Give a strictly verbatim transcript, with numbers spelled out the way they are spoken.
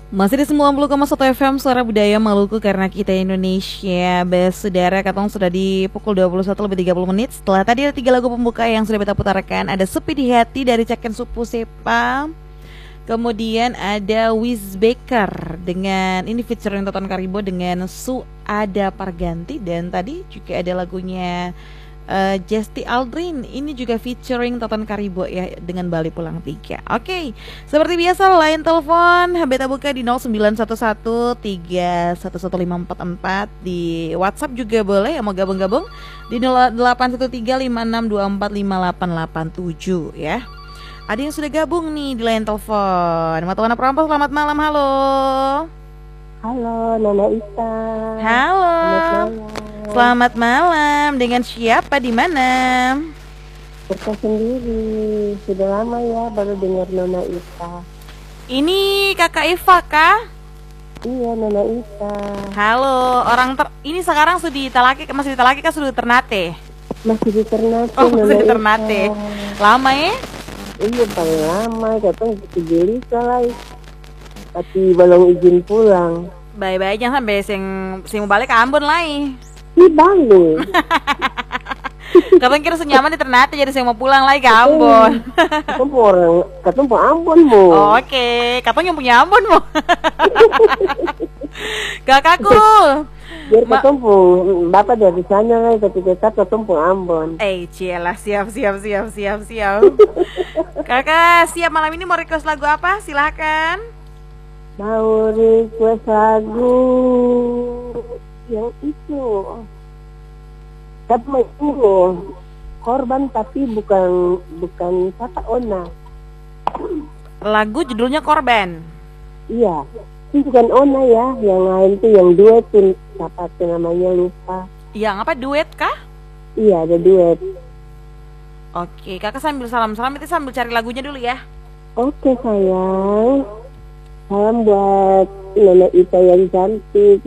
Masih di sembilan puluh koma satu F M Suara Budaya Maluku karena kita Indonesia. Saudara, katong sudah di pukul dua puluh satu lebih tiga puluh menit. Setelah tadi ada tiga lagu pembuka yang sudah kita putarkan. Ada Sepi di Hati dari Caken Supu Sepa. Kemudian ada Wiz Baker dengan ini featuring Toton Karibo dengan Su Ada Parganti. Dan tadi juga ada lagunya uh, Jesti Aldrin, ini juga featuring Toton Karibo ya dengan Bali Pulang Tiga. Oke, okay. Seperti biasa line telepon beta buka di nol sembilan satu satu tiga satu satu lima empat empat. Di WhatsApp juga boleh yang mau gabung-gabung di nol delapan satu tiga lima enam dua empat lima delapan delapan tujuh ya. Ada yang sudah gabung nih di line telepon. Matuana Perampok, selamat malam, halo. Halo, Nona Ita. Halo. Selamat malam. Selamat malam. Dengan siapa di mana? Kita sendiri. Sudah lama ya baru dengar Nona Ita. Ini Kakak Eva kah? Iya, Nona Ita. Halo, orang ter ini sekarang sudah di Talaki, masih di Talaki kah sudah di Ternate? Masih di Ternate. Oh, Nona masih di Ita. Ternate. Lama ya? Iya, paling lama. Katong gitu geli salah. Tapi belum izin pulang. Bye-bye, jangan sampai sing sing mau balik ke Ambon lagi. Ih, balik. Katong kira senyaman di Ternate jadi sing mau pulang lagi ke Ambon. Katong po orang, katong po Ambon mo. Oh, oke, okay. Katong yang punya Ambon mo. Kakakku. Biar katong po, bapak dari sana lah, tapi tetap katong po Ambon. Eh, cielah, siap, siap, siap, siap, siap. Kakak, siap malam ini mau request lagu apa? Silakan. Mau request lagu yang itu. Tapi itu korban tapi bukan bukan kata Ona. Lagu judulnya Korban. Iya. Itu bukan Ona ya, yang lain tuh yang duet tuh siapa tuh namanya lupa. Yang apa, duet kah? Iya, ada duet. Oke, kakak sambil salam-salam itu sambil cari lagunya dulu ya. Oke sayang. Salam buat Nona Ita yang cantik.